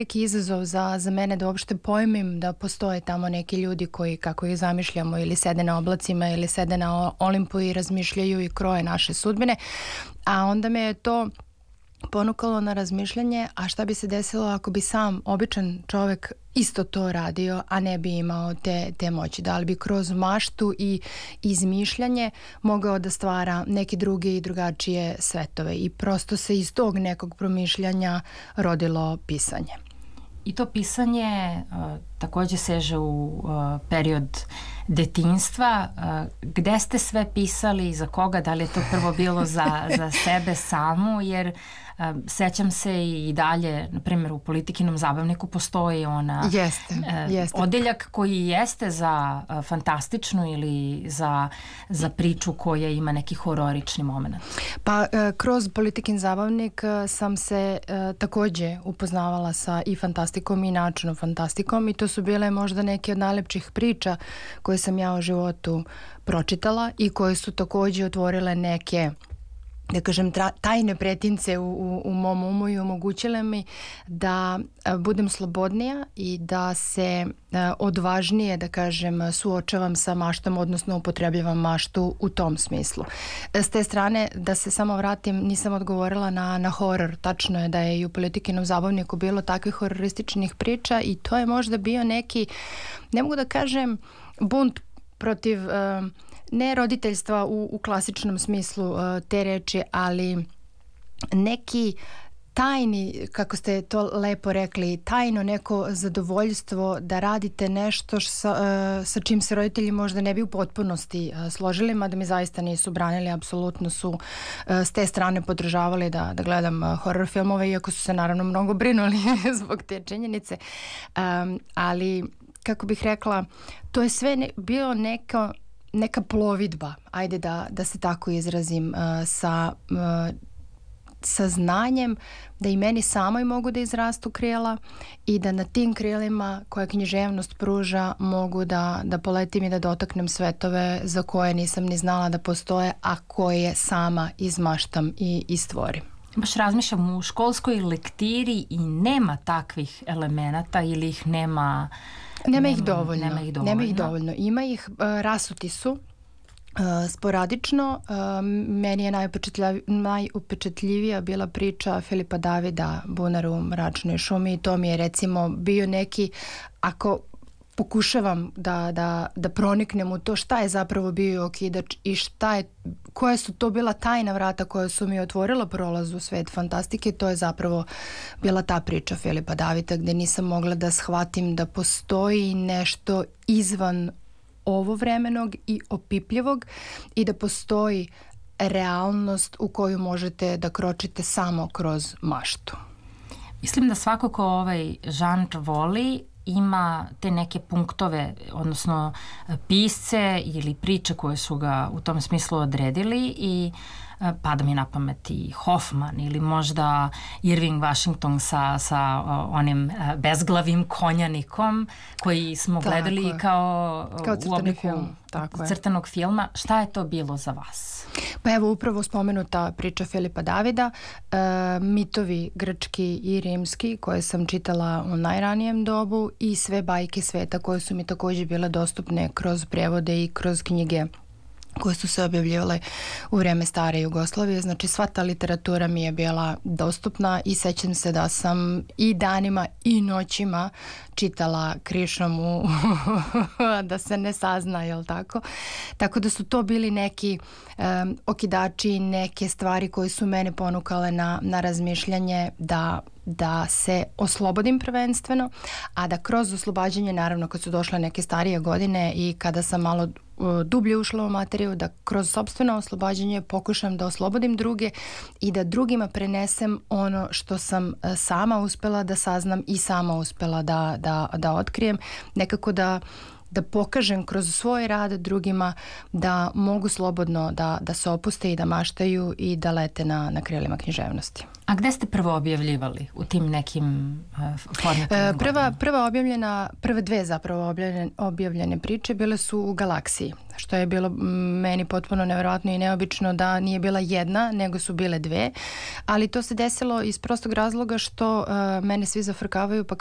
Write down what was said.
veliki izazov za mene da uopšte pojmim da postoje tamo neki ljudi koji, kako ih zamišljamo, ili sede na oblacima ili sede na Olimpu i razmišljaju i kroje naše sudbine. A onda me je to ponukalo na razmišljanje, a šta bi se desilo ako bi sam običan čovek isto to radio, a ne bi imao te moći. Da li bi kroz maštu i izmišljanje mogao da stvara neke druge i drugačije svetove. I prosto se iz tog nekog promišljanja rodilo pisanje. I to pisanje takođe seže u period detinjstva. Gde ste sve pisali i za koga? Da li je to prvo bilo za sebe samu? Jer sećam se i dalje, na primjer u Politikinom zabavniku postoji Jeste. odeljak koji jeste za fantastičnu ili za priču koja ima neki hororični moment. Pa kroz Politikin zabavnik sam se takođe upoznavala sa i fantastikom i naučnom fantastikom i to su bile možda neke od najlepših priča koje sam ja u životu pročitala i koje su takođe otvorile neke, da kažem, tajne pretince u mom umu i omogućile mi da budem slobodnija i da se odvažnije, da kažem, suočavam sa maštom, odnosno upotrebljavam maštu u tom smislu. S te strane, da se samo vratim, nisam odgovorila na horor. Tačno je da je i u Politikinom zabavniku bilo takvih hororističnih priča i to je možda bio neki, ne mogu da kažem, bunt protiv ne roditeljstva u klasičnom smislu te reči, ali neki tajni, kako ste to lepo rekli, tajno neko zadovoljstvo da radite nešto sa čim se roditelji možda ne bi u potpunosti složili, mada mi zaista nisu branili, apsolutno su s te strane podržavali da gledam horror filmove, iako su se naravno mnogo brinuli zbog te činjenice. Ali, kako bih rekla, to je sve bio neka plovidba, ajde da se tako izrazim, sa znanjem da i meni samoj mogu da izrastu krila i da na tim krilima koje književnost pruža mogu da poletim i da dotaknem svetove za koje nisam ni znala da postoje, a koje sama izmaštam i stvorim. Baš razmišljam, u školskoj lektiri i nema takvih elemenata ili ih nema... Nema ih dovoljno. Ima ih, rasuti su sporadično. Meni je najupečatljivija bila priča Filipa Davida Bunar u Mračnoj šumi i to mi je recimo bio neki, ako pokušavam da proniknem u to šta je zapravo bio okidač i koje su to bila tajna vrata koja su mi otvorila prolaz u svet fantastike, to je zapravo bila ta priča Filipa Davida gde nisam mogla da shvatim da postoji nešto izvan ovovremenog i opipljivog i da postoji realnost u koju možete da kročite samo kroz maštu. Mislim da svako ko ovaj žanr voli ima te neke punktove, odnosno pisce ili priče koje su ga u tom smislu odredili i pada mi na pamet i Hoffman ili možda Irving Washington sa onim bezglavim konjanikom koji smo gledali kao u obliku crtanog filma. Šta je to bilo za vas? Pa evo upravo spomenuta priča Filipa Davida, mitovi grčki i rimski koje sam čitala u najranijem dobu i sve bajke sveta koje su mi takođe bile dostupne kroz prevode i kroz knjige koje su se objavljivale u vreme stare Jugoslavije. Znači sva ta literatura mi je bila dostupna i sećam se da sam i danima i noćima čitala krišom da se ne sazna, jel tako? Tako da su to bili neki okidači, neke stvari koje su mene ponukale na razmišljanje da se oslobodim prvenstveno, a da kroz oslobađanje, naravno kad su došle neke starije godine i kada sam malo dublje ušla u materiju, da kroz sopstveno oslobađanje pokušam da oslobodim druge i da drugima prenesem ono što sam sama uspela da saznam i sama uspela da otkrijem. Nekako da pokažem kroz svoj rad drugima da mogu slobodno da se opuste i da maštaju i da lete na krilima književnosti. A gde ste prvo objavljivali u tim nekim formatima? Prve dve zapravo objavljene priče bile su u Galaksiji, što je bilo meni potpuno nevjerojatno i neobično da nije bila jedna, nego su bile dve, ali to se desilo iz prostog razloga što mene svi zafrkavaju pa